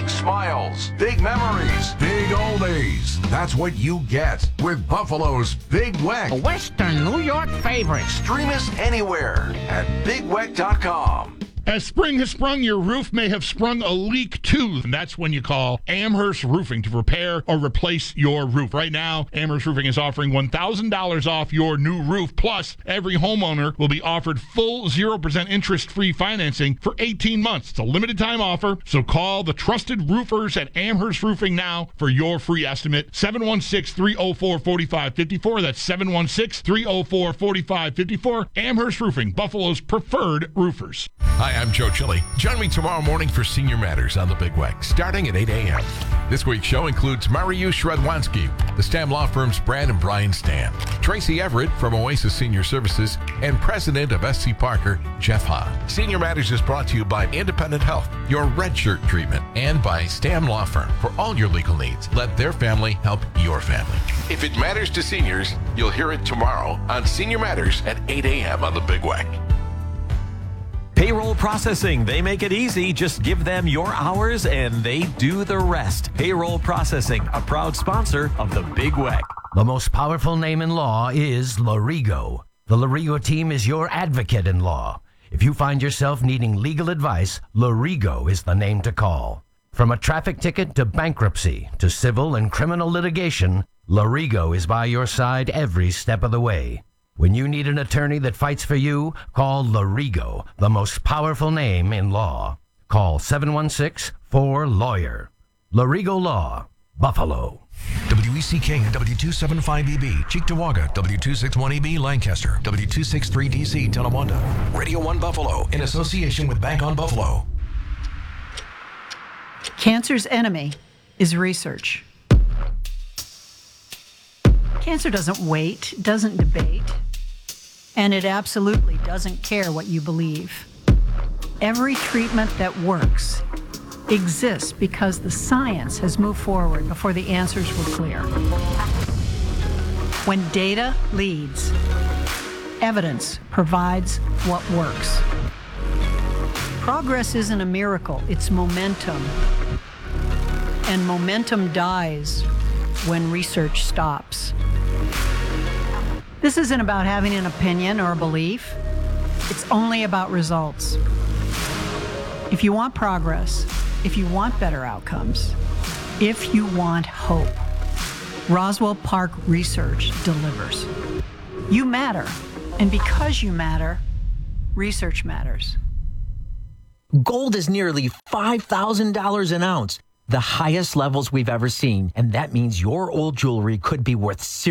big smiles, big memories, big oldies. That's what you get with Buffalo's Big Weck. A Western New York favorite. Stream us anywhere at BigWeck.com. As spring has sprung, your roof may have sprung a leak too. And that's when you call Amherst Roofing to repair or replace your roof. Right now, Amherst Roofing is offering $1,000 off your new roof. Plus, every homeowner will be offered full 0% interest-free financing for 18 months. It's a limited time offer, so call the trusted roofers at Amherst Roofing now for your free estimate. 716-304-4554. That's 716-304-4554. Amherst Roofing, Buffalo's preferred roofers. Hi, I'm Joe Chili. Join me tomorrow morning for Senior Matters on the Big Weck, starting at 8 a.m. This week's show includes Mariusz Radwanski, the Stam Law Firm's Brad and Brian Stam, Tracy Everett from Oasis Senior Services, and President of SC Parker, Jeff Ha. Senior Matters is brought to you by Independent Health, your red shirt treatment, and by Stam Law Firm. For all your legal needs, let their family help your family. If it matters to seniors, you'll hear it tomorrow on Senior Matters at 8 a.m. on the Big Weck. Payroll processing. They make it easy. Just give them your hours and they do the rest. Payroll processing, a proud sponsor of the Big Weck. The most powerful name in law is Lorigo. The Lorigo team is your advocate in law. If you find yourself needing legal advice, Lorigo is the name to call. From a traffic ticket to bankruptcy to civil and criminal litigation, Lorigo is by your side every step of the way. When you need an attorney that fights for you, call Lorigo, the most powerful name in law. Call 716-4LAWYER. Lorigo Law, Buffalo. WECK and W275EB, Cheektowaga, W261EB, Lancaster, W263DC, Tonawanda. Radio 1 Buffalo, in association with Bank on Buffalo. Cancer's enemy is research. Cancer doesn't wait, doesn't debate, and it absolutely doesn't care what you believe. Every treatment that works exists because the science has moved forward before the answers were clear. When data leads, evidence provides what works. Progress isn't a miracle, it's momentum. And momentum dies when research stops. This isn't about having an opinion or a belief. It's only about results. If you want progress, if you want better outcomes, if you want hope, Roswell Park Research delivers. You matter, and because you matter, research matters. Gold is nearly $5,000 an ounce, the highest levels we've ever seen, and that means your old jewelry could be worth